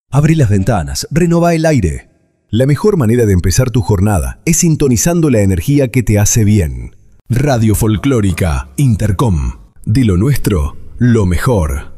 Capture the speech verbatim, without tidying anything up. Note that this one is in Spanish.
Abrí las ventanas, renová el aire. La mejor manera de empezar tu jornada es sintonizando la energía que te hace bien. Radio Folclórica Intercom. De lo nuestro, lo mejor.